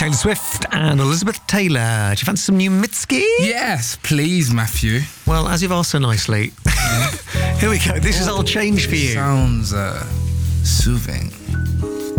Taylor Swift and Elizabeth Taylor. Do you fancy some new Mitski? Yes, please, Matthew. Well, as you've asked so nicely, here we go. This is All Change for You. Sounds soothing.